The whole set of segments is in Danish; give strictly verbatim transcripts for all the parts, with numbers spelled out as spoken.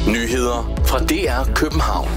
Nyheder fra D R København.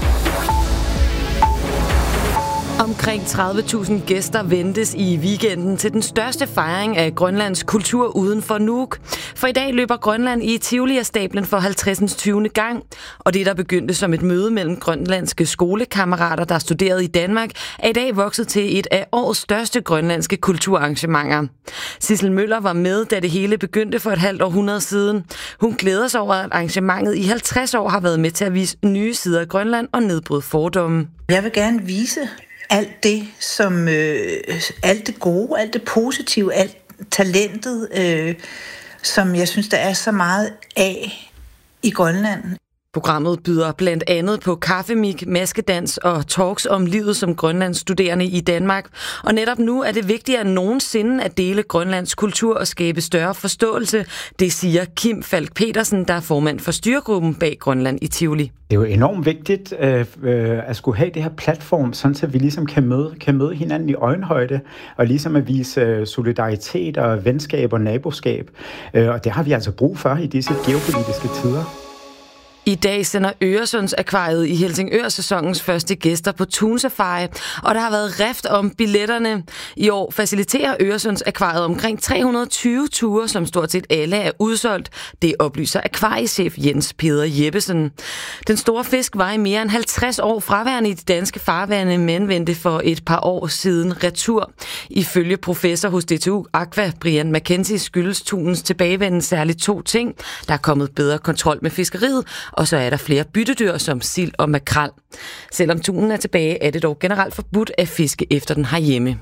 Omkring tredive tusind gæster ventes i weekenden til den største fejring af Grønlands kultur uden for Nuuk. For i dag løber Grønland i Tivoli-stablen for halvtredsende tyvende gang. Og det, der begyndte som et møde mellem grønlandske skolekammerater, der studerede i Danmark, er i dag vokset til et af årets største grønlandske kulturarrangementer. Sissel Møller var med, da det hele begyndte for et halvt århundrede siden. Hun glæder sig over, at arrangementet i halvtreds år har været med til at vise nye sider af Grønland og nedbryde fordomme. Jeg vil gerne vise alt det, som øh, alt det gode, alt det positive, alt talentet, øh, som jeg synes, der er så meget af i Grønland. Programmet byder blandt andet på kaffemik, maskedans og talks om livet som Grønlands studerende i Danmark. Og netop nu er det vigtigere end nogensinde at dele Grønlands kultur og skabe større forståelse. Det siger Kim Falk Petersen, der er formand for styregruppen bag Grønland i Tivoli. Det er jo enormt vigtigt øh, øh, at skulle have det her platform, sådan så vi ligesom kan møde, kan møde hinanden i øjenhøjde, og ligesom at vise øh, solidaritet og venskab og naboskab. Øh, og det har vi altså brug for i disse geopolitiske tider. I dag sender Øresundsakvariet i Helsingør sæsonens første gæster på Thun-safari, og der har været rift om billetterne. I år faciliterer Øresundsakvariet omkring tre hundrede og tyve ture, som stort set alle er udsolgt. Det oplyser akvariechef Jens Peder Jeppesen. Den store fisk var i mere end halvtreds år fraværende i de danske farvande, men vendte for et par år siden retur. Ifølge professor hos D T U Aqua, Brian McKenzie, skyldes tunens tilbagevenden særligt to ting. Der er kommet bedre kontrol med fiskeriet, og så er der flere byttedyr som sild og makrel. Selvom tunen er tilbage, er det dog generelt forbudt at fiske efter den herhjemme.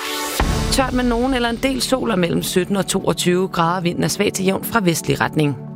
Tørt med nogen eller en del sol og mellem sytten og toogtyve grader. Vinden er svag til jævn fra vestlig retning.